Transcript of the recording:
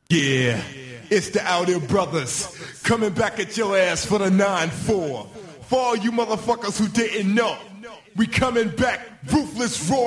Yeah, it's the Out Here Brothers coming back at your ass for the 9-4. For all you motherfuckers who didn't know, we coming back, ruthless, raw.